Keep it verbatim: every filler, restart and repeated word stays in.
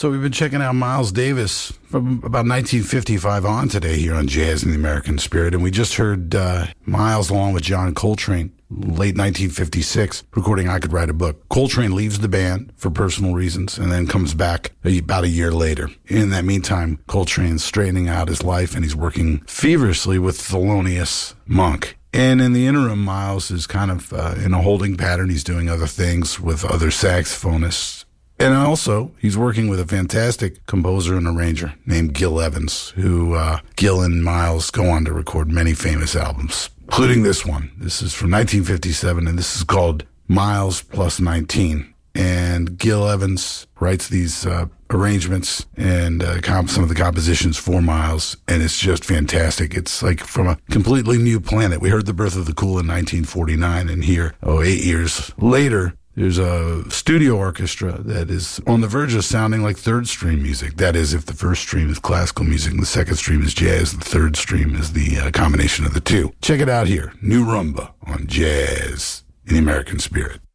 So we've been checking out Miles Davis from about nineteen fifty-five on today here on Jazz in the American Spirit. And we just heard uh, Miles along with John Coltrane, late nineteen fifty-six, recording I Could Write a Book. Coltrane leaves the band for personal reasons and then comes back a, about a year later. In that meantime, Coltrane's straightening out his life and he's working feverishly with Thelonious Monk. And in the interim, Miles is kind of uh, in a holding pattern. He's doing other things with other saxophonists. And also, he's working with a fantastic composer and arranger named Gil Evans, who uh, Gil and Miles go on to record many famous albums, including this one. This is from nineteen fifty-seven, and this is called Miles Plus nineteen. And Gil Evans writes these uh, arrangements and uh, comp- some of the compositions for Miles, and it's just fantastic. It's like from a completely new planet. We heard The Birth of the Cool in nineteen forty-nine, and here, oh, eight years later, there's a studio orchestra that is on the verge of sounding like third stream music. That is, if the first stream is classical music and the second stream is jazz, the third stream is the uh, combination of the two. Check it out here. New Rumba on Jazz in the American Spirit.